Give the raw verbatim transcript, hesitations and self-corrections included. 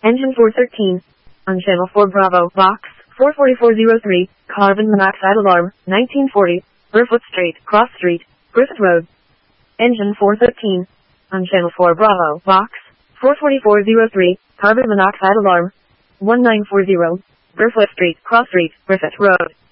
Engine four thirteen. On channel four Bravo, box four forty-four oh three, carbon monoxide alarm, nineteen forty, Burfoot Street, Cross Street, Griffith Road. Engine four thirteen. On channel four Bravo, box four forty-four oh three, carbon monoxide alarm, nineteen forty, Burfoot Street, Cross Street, Griffith Road.